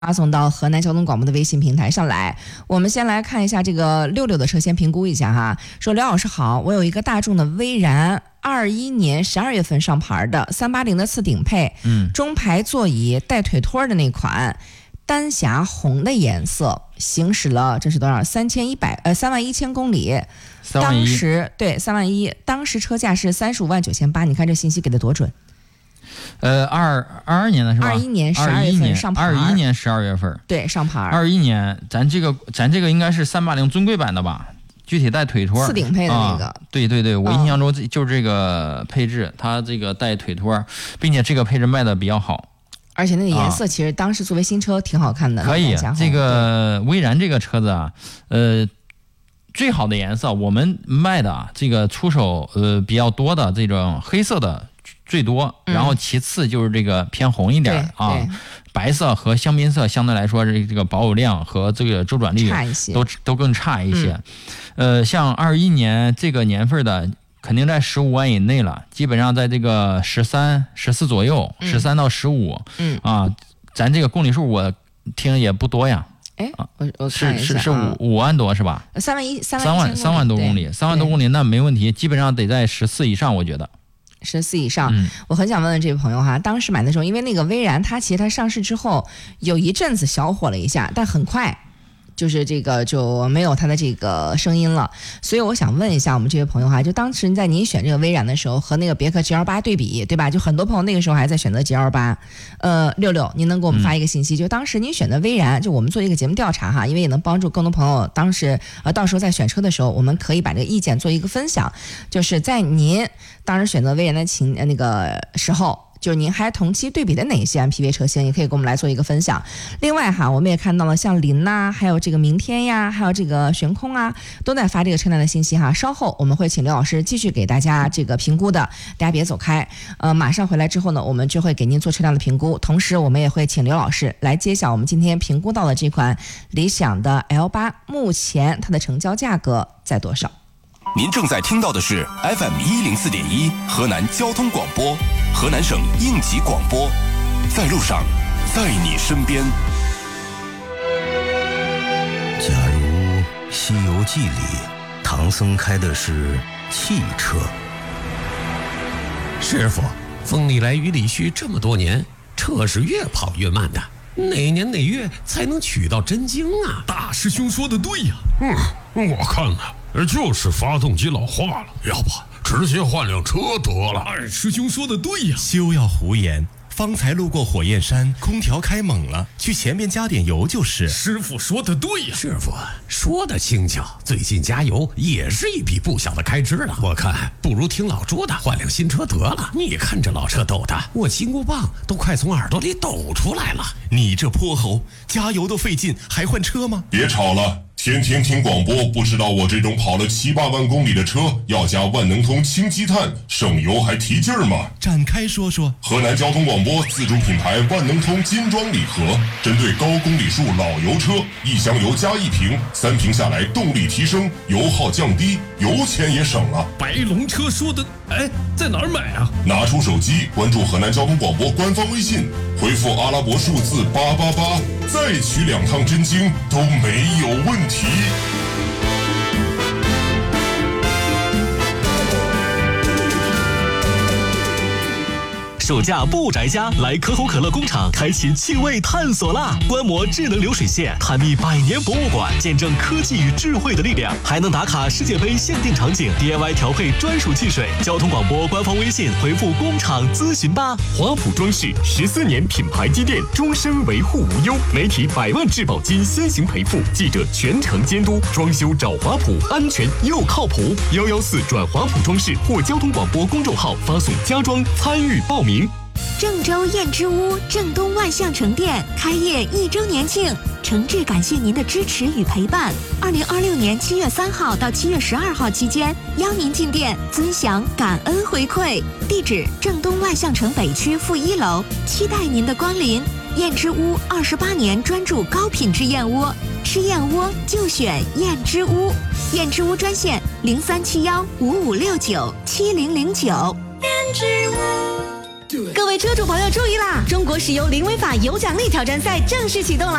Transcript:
发送到河南交通广播的微信平台上来。我们先来看一下这个66的车，先评估一下哈。说刘老师好，我有一个大众的威然21年12月份上牌的380的次顶配，中排座椅带腿托的那款，丹霞红的颜色，行驶了这是多少？31000公里。当时对31000，当时车价是359800，你看这信息给的多准。 22年的是吧？21 年12月份上牌。 21年12月份， 对，上牌。 21年，咱这个应该是380尊贵版的吧？具体带腿托， 次顶配的那个。 对，我印象中就是这个配置，它这个带腿托，并且这个配置卖的比较好。 而且那个颜色其实当时作为新车挺好看的。 可以，这个威然这个车子啊，最好的颜色我们卖的这个出手比较多的这种黑色的最多，然后其次就是这个偏红一点啊，白色和香槟色相对来说这个保有量和这个周转率都更差一些。像21年这个年份的肯定在15万以内了，基本上在这个13、14左右，13到15，啊，咱这个公里数我听也不多呀。 我看一下是5万多是吧 ？3 万多公里，3万多公里那没问题，基本上得在14以上，我觉得。 14以上，我很想问问这位朋友哈，当时买的时候，因为那个威然它其实它上市之后有一阵子小火了一下，但很快就是这个就没有它的这个声音了，所以我想问一下我们这位朋友哈，就当时在您选这个威然的时候和那个别克 GL8 对比，对吧？就很多朋友那个时候还在选择 GL8。66，您能给我们发一个信息，就当时您选择威然，就我们做一个节目调查哈，因为也能帮助更多朋友，当时到时候在选车的时候，我们可以把这个意见做一个分享，就是在您当时选择威然的那个时候。就是您还同期对比的哪些 MPV 车型，也可以跟我们来做一个分享。另外哈，我们也看到了像林呐，还有这个明天呀，还有这个悬空啊，都在发这个车辆的信息哈。稍后我们会请刘老师继续给大家这个评估的，大家别走开。马上回来之后呢，我们就会给您做车辆的评估，同时我们也会请刘老师来揭晓我们今天评估到的这款理想的 L8，目前它的成交价格在多少？ 您正在听到的是 FM104.1 河南交通广播，河南省应急广播，在路上，在你身边。 假如《西游记》里唐僧开的是汽车， 师傅，风里来雨里去这么多年，车是越跑越慢的，哪年哪月才能取到真经啊？ 大师兄说的对呀。我看就是发动机老化了，要不直接换辆车得了。二师兄说的对呀。 休要胡言，方才路过火焰山，空调开猛了，去前面加点油就是。 师傅说的对呀。 师傅说的轻巧，最近加油也是一笔不小的开支了。我看不如听老朱的，换辆新车得了。你看这老车抖的，我金箍棒都快从耳朵里抖出来了。 你这泼猴，加油都费劲，还换车吗？ 别吵了，天天听广播，不知道我这种跑了7、8万公里的车要加万能通氢积碳，省油还提劲儿吗？ 展开说说。 河南交通广播自主品牌万能通金装礼盒，针对高公里数老油车，1箱油加1瓶，3瓶下来动力提升，油耗降低，油钱也省了。 白龙车说的，在哪儿买啊？ 拿出手机关注河南交通广播官方微信，回复阿拉伯数字888，再取2趟真经都没有问题。 暑假不宅家，来可口可乐工厂开启趣味探索啦！观摩智能流水线，探秘100年博物馆，见证科技与智慧的力量，还能打卡世界杯限定场景， DIY 调配专属汽水。交通广播官方微信回复工厂咨询吧。 华普装饰14年品牌积淀，终身维护无忧，媒体100万质保金先行赔付，记者全程监督，装修找华普，安全又靠谱。114转华普装饰或交通广播公众号发送家装参与报名。 郑州燕之屋正东万象城店开业1周年庆，诚挚感谢您的支持与陪伴。2026年7月3号到7月12号期间，邀您进店尊享感恩回馈。地址：正东万象城北区负1楼，期待您的光临。燕之屋28年专注高品质燕窝，吃燕窝就选燕之屋。燕之屋专线037155697009。燕之屋。 各位车主朋友注意啦！中国石油零违法有奖励挑战赛正式启动了。